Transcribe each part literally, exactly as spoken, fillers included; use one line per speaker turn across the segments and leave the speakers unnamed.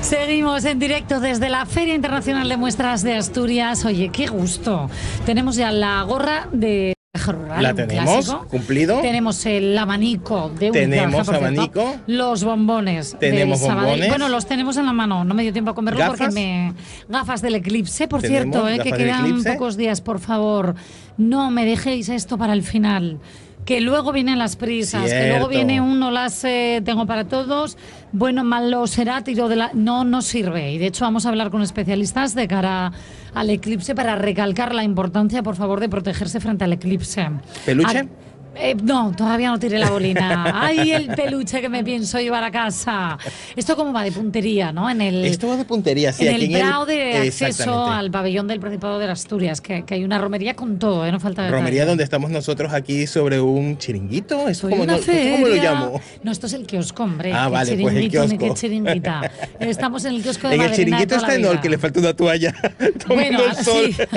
Seguimos en directo desde la Feria Internacional de Muestras de Asturias. Oye, qué gusto. Tenemos ya la gorra de rural,
la tenemos,
clásico.
Cumplido.
Tenemos el abanico de un
Tenemos
viaje,
abanico.
Cierto, los bombones.
Tenemos
del
bombones.
Bueno, los tenemos en la mano. No me dio tiempo a comerlo
¿Gafas?
porque me. Gafas del eclipse, por
Tenemos
cierto, eh, que quedan
eclipse.
pocos días, por favor. No me dejéis esto para el final. Que luego vienen las prisas,
Cierto.
que luego viene un no las eh, tengo para todos, bueno, malo será, tiro de la... No, no sirve. Y de hecho vamos a hablar con especialistas de cara al eclipse para recalcar la importancia, por favor, de protegerse frente al eclipse.
¿Peluche?
A... Eh, no, todavía no tiré la bolina. ¡Ay, el peluche que me pienso llevar a casa! Esto como va de puntería, ¿no? En el,
Esto va de puntería, sí.
en
aquí
el prado de
el...
acceso al pabellón del Principado de Asturias, que, que hay una romería con todo, ¿eh? No falta detalle.
Romería donde estamos nosotros aquí sobre un chiringuito. ¿Eso
Soy
cómo,
una
no,
feria.
¿Cómo lo llamo?
No, esto es el kiosco, hombre.
Ah,
qué
vale, pues el
chiringuito, ni
kiosco.
qué chiringuita. Estamos en el kiosco de
En el
Madrina
chiringuito
de toda
está
la
no, el
vida.
que le falta una toalla.
Bueno,
tomando el sol.
sí.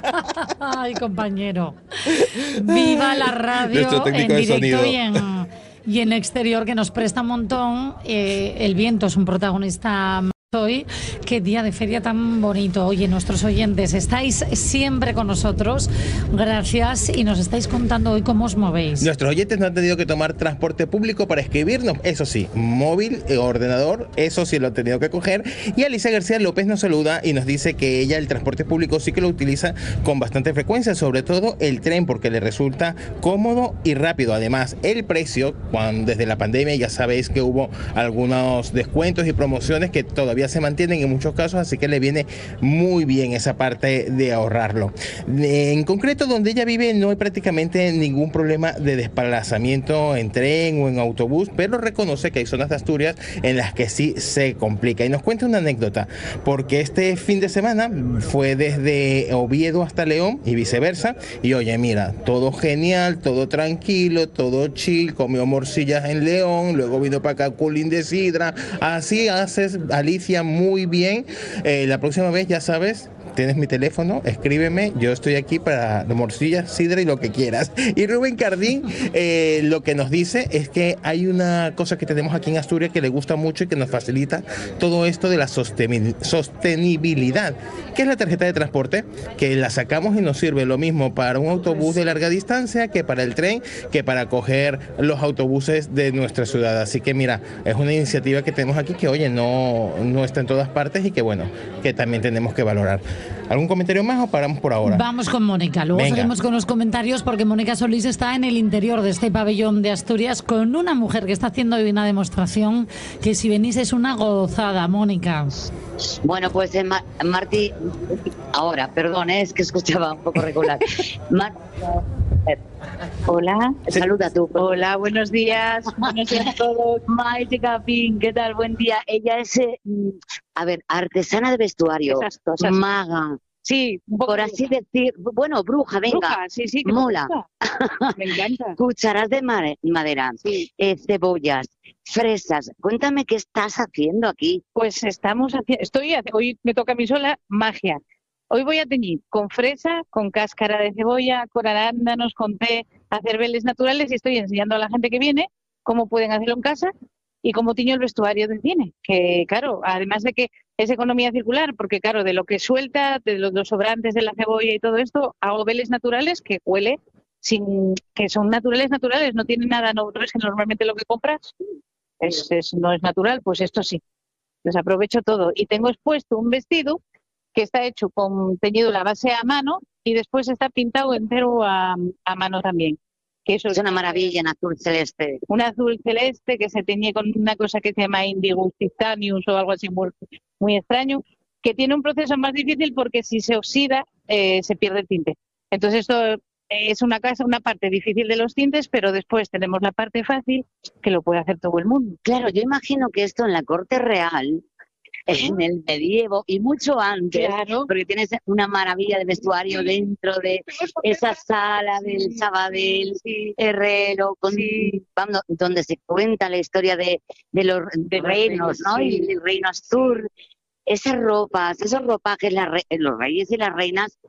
Ay, compañero. Viva la radio
Nuestro técnico
en
de
directo
sonido.
y en, y en exterior, que nos presta un montón. Eh, el viento es un protagonista hoy. Qué día de feria tan bonito. Oye, nuestros oyentes, estáis siempre con nosotros. Gracias. Y nos estáis contando hoy cómo os movéis.
Nuestros oyentes no han tenido que tomar transporte público para escribirnos. Eso sí, móvil, eh, ordenador, eso sí lo han tenido que coger. Y Alicia García López nos saluda y nos dice que ella el transporte público sí que lo utiliza con bastante frecuencia, sobre todo el tren, porque le resulta cómodo y rápido. Además, el precio, cuando desde la pandemia ya sabéis que hubo algunos descuentos y promociones que todavía se mantienen en muchos casos, así que le viene muy bien esa parte de ahorrarlo. En concreto, donde ella vive no hay prácticamente ningún problema de desplazamiento en tren o en autobús, pero reconoce que hay zonas de Asturias en las que sí se complica. Y nos cuenta una anécdota, porque este fin de semana fue desde Oviedo hasta León y viceversa, y oye, mira, todo genial, todo tranquilo, todo chill, comió morcillas en León, luego vino para acá Culín de Sidra. Así haces, Alicia, muy bien. Eh, la próxima vez, ya sabes, tienes mi teléfono, escríbeme, yo estoy aquí para morcillas, sidra y lo que quieras. Y Rubén Cardín eh, lo que nos dice es que hay una cosa que tenemos aquí en Asturias que le gusta mucho y que nos facilita todo esto de la sostenibilidad, que es la tarjeta de transporte, que la sacamos y nos sirve lo mismo para un autobús de larga distancia que para el tren, que para coger los autobuses de nuestra ciudad. Así que mira, es una iniciativa que tenemos aquí que, oye, no, no está en todas partes y que bueno, que también tenemos que valorar. ¿Algún comentario más o paramos por ahora?
Vamos con Mónica, luego
Venga.
seguimos con los comentarios, porque Mónica Solís está en el interior de este pabellón de Asturias con una mujer que está haciendo hoy una demostración que si venís es una gozada, Mónica.
Bueno, pues eh, Ma- Martí, ahora, perdón, eh, es que escuchaba un poco regular. Mar- Hola,
Sí.
saluda tú.
Hola, buenos días. Buenos días a todos.
Maite Capín, ¿qué tal? Buen día. Ella es, eh, mm, a ver, artesana de vestuario,
Esas cosas.
maga,
Sí, un poco
por así decir, bueno, bruja, venga,
bruja, sí, sí, que me
mola.
gusta. Me encanta.
Cucharas de ma- madera,
Sí.
eh, cebollas, fresas. Cuéntame qué estás haciendo aquí.
Pues estamos haciendo, estoy, hace- hoy me toca a mí sola magia. Hoy voy a teñir con fresa, con cáscara de cebolla, con arándanos, con té, hacer veles naturales y estoy enseñando a la gente que viene cómo pueden hacerlo en casa y cómo tiño el vestuario del cine. Que claro, además de que es economía circular, porque claro, de lo que suelta, de los, los sobrantes de la cebolla y todo esto, hago veles naturales que huele sin, que son naturales, naturales, no tienen nada, no, no es que normalmente lo que compras es, es- no es natural, pues esto sí. Pues aprovecho todo. Y tengo expuesto un vestido que está hecho con teñido la base a mano y después está pintado entero a, a mano también. Que eso
Es una maravilla en azul celeste.
un azul celeste que se teñe con una cosa que se llama indigo titanium o algo así muy, muy extraño, que tiene un proceso más difícil porque si se oxida eh, se pierde el tinte. Entonces esto es una casa, una parte difícil de los tintes, pero después tenemos la parte fácil que lo puede hacer todo el mundo.
Claro, yo imagino que esto en la corte real, en el medievo y mucho antes,
Claro.
porque tienes una maravilla de vestuario dentro de esa sala del Sabadell Herrero, con,
Sí.
vamos, donde se cuenta la historia de, de los de reinos, ¿no?
sí.
Y el reino Astur. Esas ropas, esos ropajes, las re- los reyes y las reinas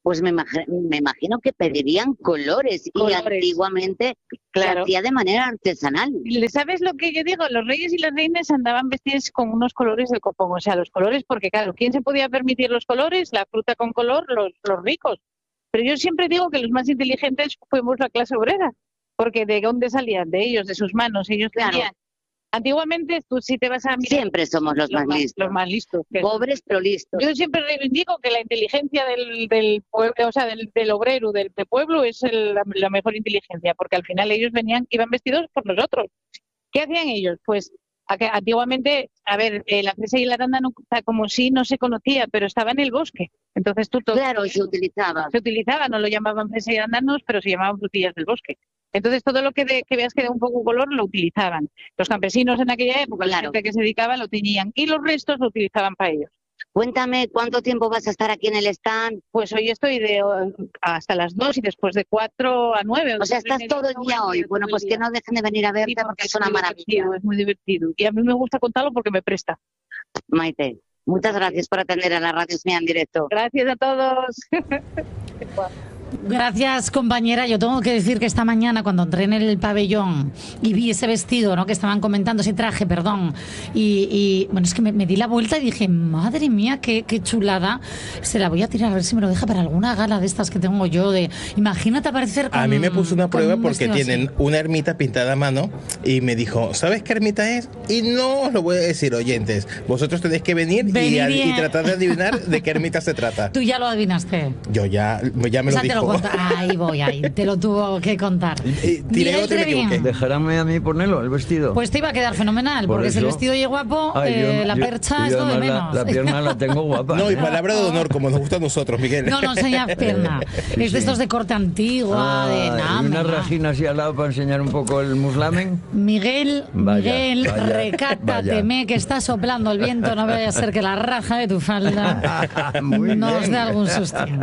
pues me, imag- me imagino que pedirían colores,
Colores.
y antiguamente
Claro.
se hacía de manera artesanal.
¿Sabes lo que yo digo? Los reyes y las reinas andaban vestidos con unos colores del copón. O sea, los colores, porque claro, ¿quién se podía permitir los colores? La fruta con color, los, los ricos. Pero yo siempre digo que los más inteligentes fuimos la clase obrera. Porque ¿de dónde salían? De ellos, de sus manos. Ellos
Claro.
tenían... Antiguamente, tú si te vas a mirar...
Siempre somos los más listos.
Los más listos. que-
Pobres pero listos.
Yo siempre reivindico que la inteligencia del, del pueblo, o sea, del, del obrero, del, del pueblo, es el- la, la mejor inteligencia, porque al final ellos venían, iban vestidos por nosotros. ¿Qué hacían ellos? Pues a que antiguamente, a ver, eh, la fresa y la arándano, como si no se conocía, pero estaba en el bosque. Entonces tú todo
Claro, se utilizaba.
se utilizaba, no lo llamaban fresa y arándanos, pero se llamaban frutillas del bosque. Entonces todo lo que, de, que veas que de un poco color lo utilizaban. Los campesinos en aquella época, la
Claro.
gente que se dedicaba, lo teñían y los restos lo utilizaban para ellos.
Cuéntame, ¿cuánto tiempo vas a estar aquí en el stand?
Pues hoy estoy de eh, hasta las dos y después de cuatro a nueve.
O sea, estás todo el día hoy. Bueno, pues que no dejen de venir a verte porque es una maravilla.
Es muy divertido. Y a mí me gusta contarlo porque me presta.
Maite, muchas gracias por atender a la Radio Mía en directo.
Gracias a todos.
Gracias, compañera. Yo tengo que decir que esta mañana, cuando entré en el pabellón y vi ese vestido, ¿no?, que estaban comentando, ese traje, perdón, y, y, bueno, es que me, me di la vuelta y dije, madre mía, qué, qué chulada. Se la voy a tirar a ver si me lo deja para alguna gala de estas que tengo yo. De, imagínate aparecer con
A mí me puso una
con
prueba
un
porque
vestido
tienen
así.
una ermita pintada a mano y me dijo, ¿sabes qué ermita es? Y no os lo voy a decir, oyentes. Vosotros tenéis que venir y,
Venid
ad- y
bien.
tratar de adivinar de qué ermita se trata.
Tú ya lo adivinaste.
Yo ya, ya me
O
lo
sea, te lo
dijo.
conta- Ahí voy, ahí. Te lo tuvo que contar.
Y tiré
Miguel
otro y me
Treviño.
equivoqué.
Dejaránme a mí ponerlo, el vestido.
Pues te iba a quedar fenomenal,
Por
porque si el
eso.
vestido y guapo,
Ay,
eh,
yo-
la
yo-
percha es
yo
lo de
además
menos.
La, la pierna la tengo guapa.
No, y palabra de honor, como nos gusta a nosotros, Miguel.
No, no enseñas pierna.
Sí,
Es de
sí.
estos de corte antigua, de
Ah,
nada.
y una
nada.
rajina así al lado para enseñar un poco el muslamen.
Miguel,
Vaya,
Miguel,
vaya,
recátateme, que está soplando el viento, no vaya a ser que la raja de tu falda
Muy
nos
bien.
dé algún sustín.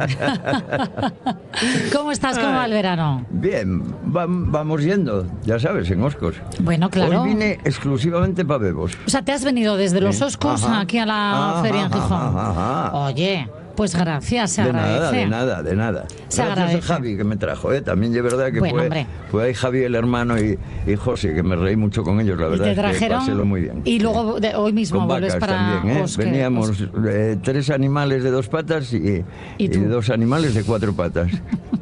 ¿Cómo estás? ¿Cómo va el verano?
Bien, va- vamos yendo, ya sabes, en Oscos.
Bueno, claro.
Hoy vine exclusivamente para Bebos.
O sea, te has venido desde los
Sí.
Oscos
Ajá.
aquí a la
Ajá,
feria en
ajá,
Gijón.
ajá, ajá.
Oye, pues gracias, se
De
agradece.
nada, de nada, de nada.
Se
Gracias
agradece.
a Javi que me trajo, ¿eh? También es verdad que
Bueno,
fue,
hombre.
fue ahí Javi el hermano y, y José, que me reí mucho con ellos, la
Y
verdad
te
es que
trajeron
pasélo muy bien.
y luego de- hoy mismo
Con
vuelves
vacas
para
también, ¿eh?
Osque-
Veníamos
Osque.
eh, tres animales de dos patas y,
¿Y
y
tú?
dos animales de cuatro patas.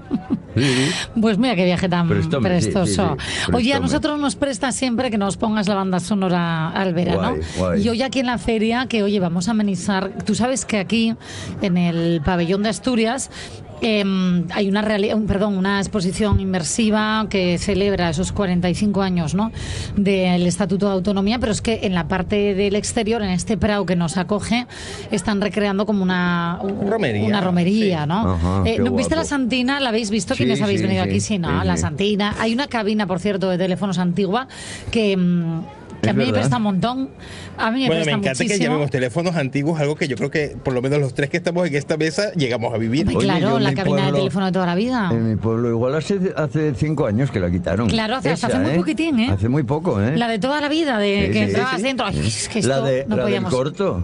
Sí, sí.
Pues mira qué viaje tan
Prestóme, sí,
prestoso.
sí, sí,
Oye, a
prestóme.
nosotros nos presta siempre que nos pongas la banda sonora al verano.
Guay, guay.
Y hoy aquí en la feria, que oye, vamos a amenizar. Tú sabes que aquí, en el pabellón de Asturias, eh, hay una reali- un- perdón, una exposición inmersiva que celebra esos cuarenta y cinco años, ¿no?, del Estatuto de Autonomía, pero es que en la parte del exterior, en este prado que nos acoge, están recreando como una un-
Romería,
una romería,
sí.
¿no?
Ajá,
Eh,
qué
¿no ¿Viste
guapo.
la Santina? ¿La habéis visto?
Sí,
¿Quiénes habéis
sí,
venido
sí,
aquí? Sí, ¿no?
sí,
La
sí.
Santina. Hay una cabina, por cierto, de teléfonos antigua que, mm, que a
Es
mí me
verdad.
presta un montón. A mí me
Bueno, me
presta
encanta que
muchísimo.
llamemos teléfonos antiguos, algo que yo creo que por lo menos los tres que estamos en esta mesa llegamos a vivir.
Hombre,
Oye,
claro,
yo en
la
mi
cabina de
pueblo-
teléfono de toda la vida.
En mi pueblo igual hace, hace cinco años que la quitaron.
Claro, hace- hasta hace muy
¿eh?
poquitín, ¿eh?
Hace muy poco, ¿eh?
La de toda la vida, de
Sí,
que
sí,
entrabas
sí.
dentro. Ay, es que esto
la de,
no
la del
podíamos.
corto.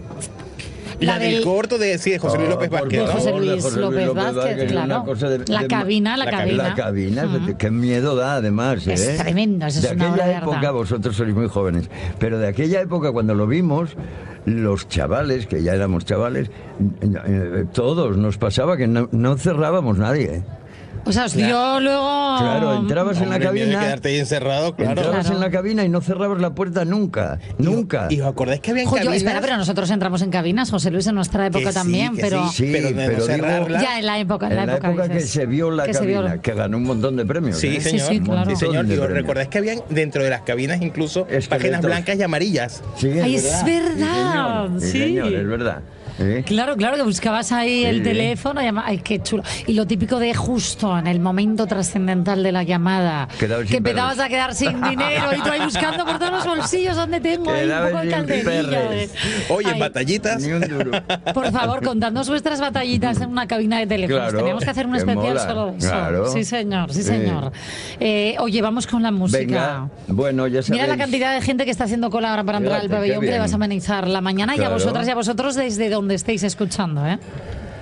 La,
la
del
del-
corto de, sí, de José Luis
Oh,
López
por
Vázquez,
de
¿no?
José
favor,
Luis
de José
López
López
Vázquez,
Vázquez,
claro.
una cosa de-
La
de-
cabina, la
la
cabina.
La cabina,
Ujú.
qué miedo da además.
Es
¿eh?
tremendo, eso
de
es una obra
aquella
de arte.
época, vosotros sois muy jóvenes, pero de aquella época cuando lo vimos, los chavales, que ya éramos chavales, eh, eh, todos nos pasaba que no, no cerrábamos nadie.
O sea, os dio luego.
Claro, entrabas en la
Hombre, miedo de
cabina,
quedarte ahí encerrado, claro.
entrabas
Claro.
en la cabina y no cerrabas la puerta nunca, nunca.
¿Y os acordáis que había
Jo, yo-
cabinas?
espera, pero nosotros entramos en cabinas, José Luis, en nuestra época
Que sí,
también,
que
pero.
sí, pero de no
pero digo-
cerrarla.
Ya en la época, en la,
en la época que
dices.
se vio la
Que se vio-
cabina, que ganó un montón de premios.
Sí,
¿eh?
Sí,
señor.
sí,
Un
claro.
Sí, señor.
montón de
¿Y os
premios.
recordáis que habían dentro de las cabinas incluso
Esqueletos.
páginas blancas y amarillas?
Sí, es
Ay,
verdad.
es verdad,
Sí, señor,
sí.
señor, es verdad. ¿Eh?
Claro, claro, que buscabas ahí
Sí,
el
sí.
teléfono, llama- ay, qué chulo. Y lo típico de justo en el momento trascendental de la llamada,
Quedabas
que
sin
empezabas
perres.
a quedar sin dinero y tú ahí buscando por todos los bolsillos donde tengo ahí un
Quedabas
poco de
sin
calderilla.
perres.
Oye,
Ay,
batallitas.
Ni un duro.
por favor, contadnos vuestras batallitas en una cabina de teléfonos.
Claro,
Teníamos que hacer un
que
especial
mola,
solo de eso.
claro.
Sí, señor, sí,
Sí.
señor. Eh, oye, vamos con la música.
Venga, bueno, ya sabéis.
Mira la cantidad de gente que está haciendo cola ahora para entrar
Fíjate,
al pabellón
qué
que le
bien.
vas a amenizar la mañana y a
Claro.
vosotras y a vosotros desde donde estéis escuchando, ¿eh?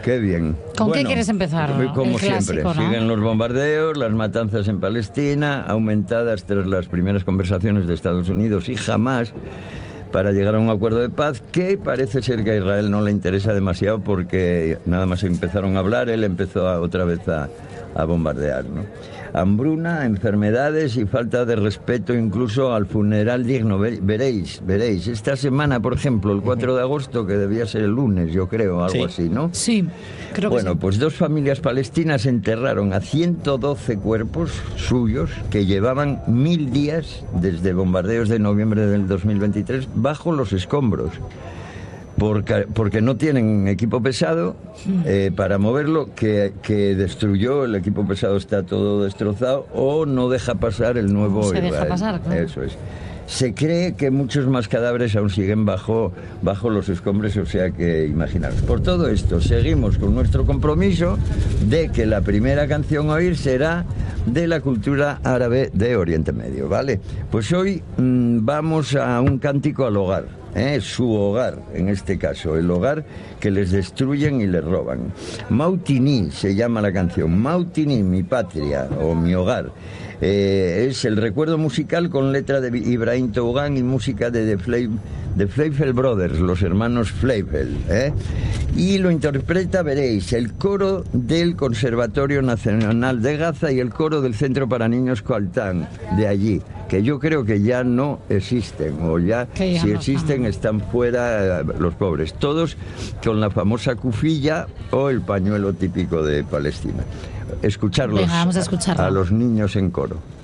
Qué bien.
¿Con
Bueno,
qué quieres empezar?
Como
El
siempre,
clásico, ¿no?
siguen los bombardeos, las matanzas en Palestina, aumentadas tras las primeras conversaciones de Estados Unidos y Hamás para llegar a un acuerdo de paz que parece ser que a Israel no le interesa demasiado, porque nada más empezaron a hablar, él empezó a, otra vez a, a bombardear, ¿no? Hambruna, enfermedades y falta de respeto incluso al funeral digno. Veréis, veréis, esta semana, por ejemplo, el cuatro de agosto, que debía ser el lunes, yo creo, algo
Sí.
así, ¿no?
Sí, creo que
Bueno,
sí.
pues dos familias palestinas enterraron a ciento doce cuerpos suyos que llevaban mil días desde bombardeos de noviembre del dos mil veintitrés bajo los escombros. Porque, porque no tienen equipo pesado eh, para moverlo, que, que destruyó, el equipo pesado está todo destrozado, o no deja pasar el nuevo
Se deja
Israel.
pasar, claro.
Eso es. Se cree que muchos más cadáveres aún siguen bajo, bajo los escombros, o sea que imaginaros. Por todo esto, seguimos con nuestro compromiso de que la primera canción a oír será de la cultura árabe de Oriente Medio, ¿vale? Pues hoy mmm, vamos a un cántico al hogar. ¿Eh? Su hogar, en este caso, el hogar que les destruyen y les roban. Mautini se llama la canción, Mautini, mi patria o mi hogar. Eh, es el recuerdo musical con letra de Ibrahim Tougan y música de The, Flav The Fleifel Brothers, los hermanos Fleifel, ¿eh? Y lo interpreta, veréis, el coro del Conservatorio Nacional de Gaza y el coro del Centro para Niños Coaltán de allí, que yo creo que ya no existen, o ya,
Que ya
si
no
existen, están fuera, eh, los pobres, todos con la famosa kufilla o el pañuelo típico de Palestina. Escucharlos
Venga, vamos a escucharlo.
a los niños en coro.